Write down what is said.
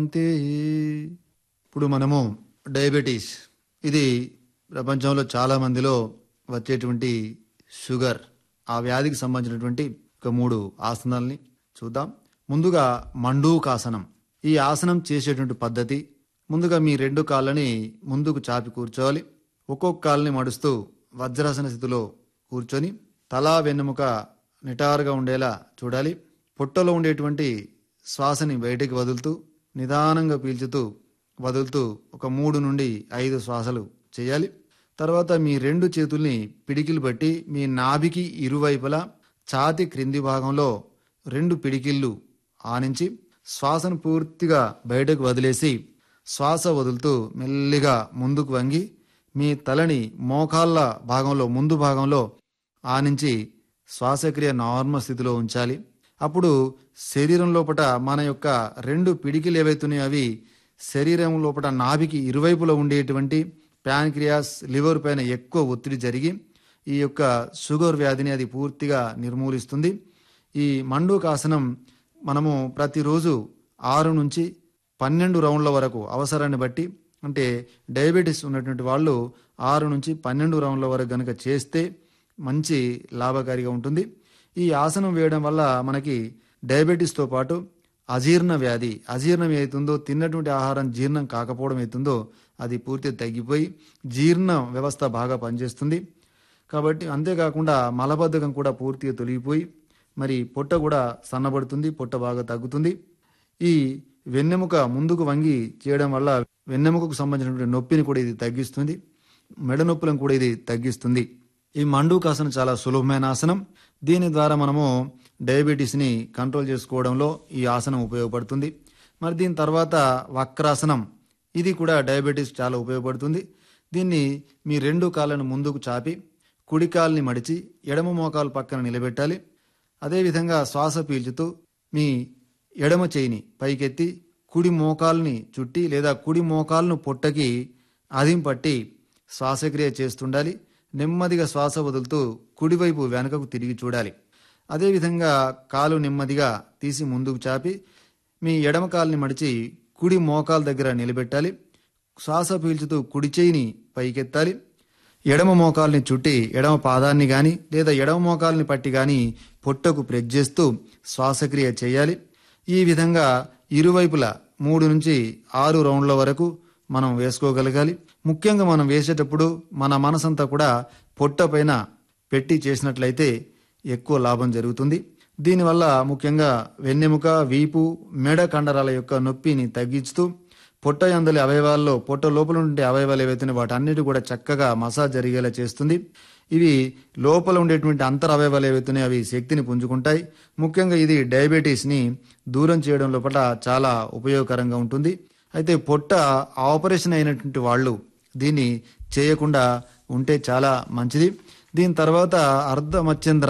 అంతే. ఇప్పుడు మనము డయాబెటీస్ ఇది ప్రపంచంలో చాలా మందిలో వచ్చేటువంటి షుగర్ ఆ వ్యాధికి సంబంధించినటువంటి ఒక 3 ఆసనాల్ని చూద్దాం. ముందుగా మండూకాసనం. ఈ ఆసనం చేసేటువంటి పద్ధతి, ముందుగా మీ 2 కాళ్ళని ముందుకు చాపి కూర్చోవాలి. ఒక్కొక్క కాళ్ళని మడుస్తూ వజ్రాసన స్థితిలో కూర్చొని తలా వెన్నెముక నిటారుగా ఉండేలా చూడాలి. పొట్టలో ఉండేటువంటి శ్వాసని బయటికి వదులుతూ నిదానంగా పీల్చుతూ వదులుతూ ఒక 3 నుండి 5 శ్వాసలు చేయాలి. తర్వాత మీ 2 చేతుల్ని పిడికిలు బట్టి మీ నాభికి ఇరువైపులా ఛాతి క్రింది భాగంలో 2 పిడికిళ్ళు ఆనించి శ్వాసను పూర్తిగా బయటకు వదిలేసి శ్వాస వదులుతూ మెల్లిగా ముందుకు వంగి మీ తలని మోకాళ్ళ భాగంలో ముందు భాగంలో ఆనించి శ్వాసక్రియ నార్మల్ స్థితిలో ఉంచాలి. అప్పుడు శరీరం లోపట మన యొక్క 2 పిడికిలు ఏవైతున్నాయో అవి శరీరం లోపల నాభికి ఇరువైపులో ఉండేటువంటి ప్యాన్క్రియాస్ లివర్ పైన ఎక్కువ ఒత్తిడి జరిగి ఈ యొక్క షుగర్ వ్యాధిని అది పూర్తిగా నిర్మూలిస్తుంది. ఈ మండూకాసనం మనము ప్రతిరోజు 6 నుంచి 12 రౌండ్ల వరకు అవసరాన్ని బట్టి, అంటే డయాబెటీస్ ఉన్నటువంటి వాళ్ళు 6 నుంచి 12 రౌండ్ల వరకు కనుక చేస్తే మంచి లాభకారిగా ఉంటుంది. ఈ ఆసనం వేయడం వల్ల మనకి డయాబెటీస్తో పాటు అజీర్ణ వ్యాధి, అజీర్ణం ఏతుందో తిన్నటువంటి ఆహారం జీర్ణం కాకపోవడం అవుతుందో అది పూర్తిగా తగ్గిపోయి జీర్ణ వ్యవస్థ బాగా పనిచేస్తుంది. కాబట్టి అంతేకాకుండా మలబద్ధకం కూడా పూర్తిగా తొలగిపోయి మరి పొట్ట కూడా సన్నబడుతుంది, పొట్ట బాగా తగ్గుతుంది. ఈ వెన్నెముక ముందుకు వంగి చేయడం వల్ల వెన్నెముకకు సంబంధించినటువంటి నొప్పిని కూడా ఇది తగ్గిస్తుంది, మెడ నొప్పులను కూడా ఇది తగ్గిస్తుంది. ఈ మండూకాసనం చాలా సులభమైన ఆసనం. దీని ద్వారా మనము డయాబెటీస్ని కంట్రోల్ చేసుకోవడంలో ఈ ఆసనం ఉపయోగపడుతుంది. మరి దీని తర్వాత వక్రాసనం, ఇది కూడా డయాబెటీస్ చాలా ఉపయోగపడుతుంది. దీన్ని మీ 2 కాళ్ళను ముందుకు చాపి కుడి కాల్ని మడిచి ఎడమ మోకాలు పక్కన నిలబెట్టాలి. అదేవిధంగా శ్వాస పీల్చుతూ మీ ఎడమ చేయిని పైకెత్తి కుడి మోకాల్ని చుట్టి లేదా కుడి మోకాలను పొట్టకి అదింపట్టి శ్వాసక్రియ చేస్తుండాలి. నెమ్మదిగా శ్వాస వదులుతూ కుడివైపు వెనకకు తిరిగి చూడాలి. అదేవిధంగా కాలు నెమ్మదిగా తీసి ముందుకు చాపి మీ ఎడమ కాలుని మడిచి కుడి మోకాల దగ్గర నిలబెట్టాలి. శ్వాస పీల్చుతూ కుడి చేయిని పైకెత్తాలి. ఎడమ మోకాల్ని చుట్టి ఎడమ పాదాన్ని కానీ లేదా ఎడమ మోకాల్ని పట్టి కానీ పొట్టకు ప్రెస్ చేస్తూ శ్వాసక్రియ చేయాలి. ఈ విధంగా ఇరువైపులా 3 నుంచి 6 రౌండ్ల వరకు మనం వేసుకోగలగాలి. ముఖ్యంగా మనం వేసేటప్పుడు మన మనసంతా కూడా పొట్ట పైన పెట్టి చేసినట్లయితే ఎక్కువ లాభం జరుగుతుంది. దీనివల్ల ముఖ్యంగా వెన్నెముక, వీపు, మెడ కండరాల యొక్క నొప్పిని తగ్గిస్తూ పొట్ట యందలి అవయవాల్లో పొట్ట లోపల ఉండే అవయవాలు ఏవైతే వాటన్నిటి కూడా చక్కగా మసాజ్ జరిగేలా చేస్తుంది. ఇవి లోపల ఉండేటువంటి అంతర అవయవాలు ఏవైతున్నాయో అవి శక్తిని పుంజుకుంటాయి. ముఖ్యంగా ఇది డయాబెటీస్ని దూరం చేయడం లోపల చాలా ఉపయోగకరంగా ఉంటుంది. అయితే పొట్ట ఆపరేషన్ అయినటువంటి వాళ్ళు దీన్ని చేయకుండా ఉంటే చాలా మంచిది. దీని తర్వాత అర్ధ మధ్యంతర